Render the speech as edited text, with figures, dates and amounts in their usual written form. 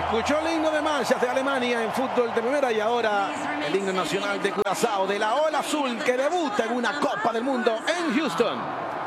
escuchó el himno de marchas de Alemania en fútbol de primera y ahora el himno nacional de Curazao, de la Ola Azul, que debuta en una Copa del Mundo en Houston.